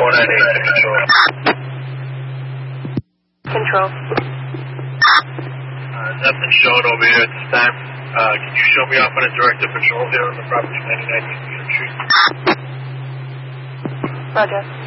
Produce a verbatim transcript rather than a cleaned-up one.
four nine eight to control. Control. Uh, nothing showing over here at this time. Uh, can you show me off on a directed patrol here on the property ninety-nine East Street? Roger.